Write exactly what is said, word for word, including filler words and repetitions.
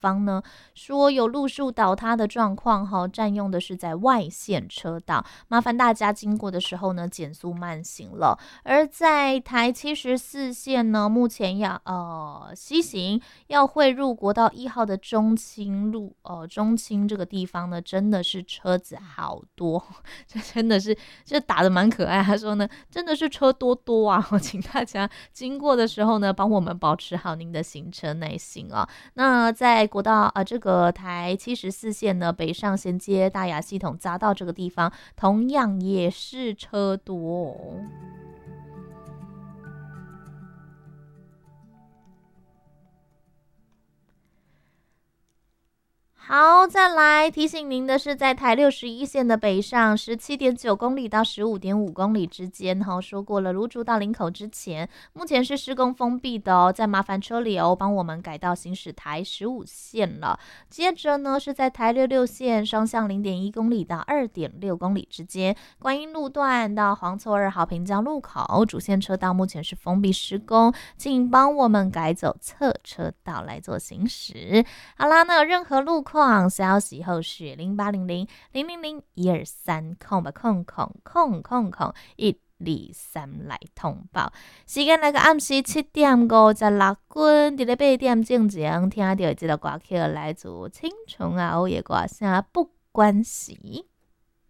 方呢，说有路树倒塌的状况哈，占用的是在外线车道，麻烦大家经过的时候呢，减速慢行了。而在台七十四线呢，目前要呃西行要汇入国道一号的中清路，呃中清这个地方呢，真的是车子好多，这真的是这打得蛮可爱。他说呢，真的是车多多啊，请大家经过的时候呢，帮我们保持好您的行车耐心啊。那在国道啊、呃、这个台七十四线呢，北上衔接大雅系统匝道这个地方，同样也是车多哦。好，再来提醒您的是，在台六十一线的北上十七点九公里到十五点五公里之间，哈，说过了，芦竹到林口之前，目前是施工封闭的哦，再麻烦车流帮我们改道行驶台十五线了。接着呢，是在台六六线双向零点一公里到二点六公里之间，观音路段到黄厝二号平交路口主线车道目前是封闭施工，请帮我们改走侧车道来做行驶。好啦，那有任何路况消息后续零八零零零零零一二三空吧空空空空空一二三来通报。时间来个暗时七点五十六分，伫咧八点正前听到这个歌曲来自青虫啊，欧耶歌声不关系。